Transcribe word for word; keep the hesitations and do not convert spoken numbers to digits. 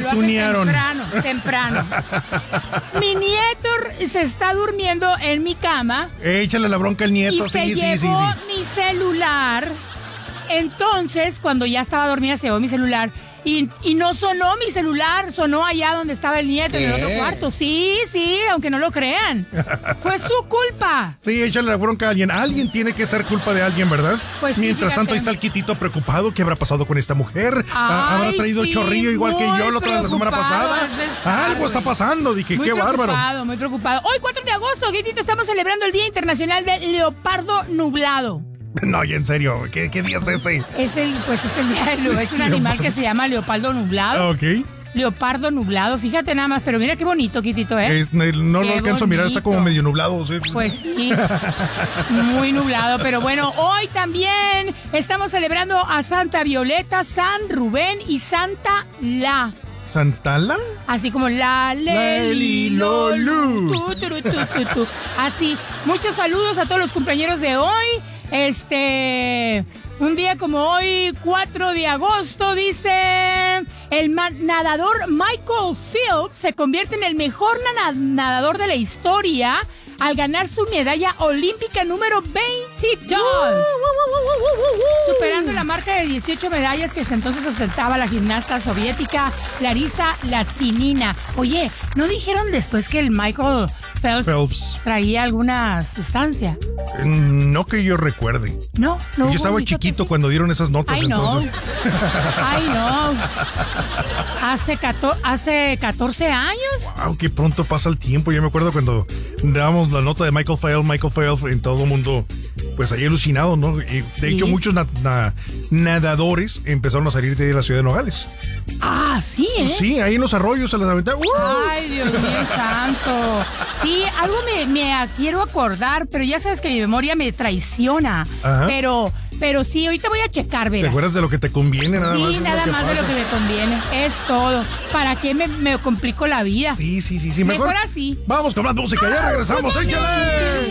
lo hacen tunearon. temprano, temprano. Mi nieto se está durmiendo en mi cama. Échale la bronca al nieto, y sí, se sí, llevó sí, sí. mi celular. Entonces, cuando ya estaba dormida, se llevó mi celular. Y, y no sonó mi celular, sonó allá donde estaba el nieto, ¿Qué? en el otro cuarto. Sí, sí, aunque no lo crean. Fue su culpa. Sí, échale la bronca a alguien. Alguien tiene que ser culpa de alguien, ¿verdad? Pues sí, Mientras fíjate. tanto, ahí está el Quitito preocupado. ¿Qué habrá pasado con esta mujer? Ay, ¿Habrá traído sí, chorrillo igual que muy yo la otra la semana preocupado pasada? has de estar, Algo está güey. pasando. Dije, Muy qué bárbaro. preocupado, muy preocupado. Hoy, cuatro de agosto, Guitito, estamos celebrando el Día Internacional del Leopardo Nublado. No, y en serio, ¿qué, qué día es ese? Es el, pues es el día del leo- es un animal que se llama leopardo nublado. Ok. Leopardo nublado, fíjate nada más, pero mira qué bonito, Quitito, ¿eh? Es- no lo Qué alcanzo a mirar, está como bonito. medio nublado. ¿Sí? Pues sí, muy nublado, pero bueno, hoy también estamos celebrando a Santa Violeta, San Rubén y Santa La. ¿Santala? Así como la Leli Lolu. Tu, tu, tu, tu, tu. Así, muchos saludos a todos los compañeros de hoy. Este, un día como hoy, cuatro de agosto, dice, el ma- nadador Michael Phelps se convierte en el mejor na- nadador de la historia al ganar su medalla olímpica número veintidós, superando la marca de dieciocho medallas que hasta entonces ostentaba la gimnasta soviética Larisa Latinina. Oye, ¿no dijeron después que el Michael Phelps, Phelps. traía alguna sustancia? No que yo recuerde. No, no. Yo hubo estaba dicho que chiquito sí. cuando dieron esas notas, Ay, no. entonces. Ay, no. Hace, cator- hace catorce años. Wow, qué pronto pasa el tiempo. Yo me acuerdo cuando dábamos la nota de Michael Phelps, Michael Phelps, en todo el mundo, pues ahí alucinado, ¿no? Y de Sí. hecho, muchos na- na- nadadores empezaron a salir de la ciudad de Nogales. Ah, sí, ¿eh? Sí, ahí en los arroyos se las aventaron. ¡Uh! Ay, Dios mío santo. Sí, algo me, me quiero acordar, pero ya sabes que mi memoria me traiciona. Ajá. Pero, pero sí, ahorita voy a checar, ¿Te verás. acuerdas de lo que te conviene nada más? Sí, Es nada lo que más de lo pasa. que me conviene. Es todo. ¿Para qué me, me complico la vida? Sí, sí, sí, sí. Mejor así. Vamos con más música, ya regresamos, échale.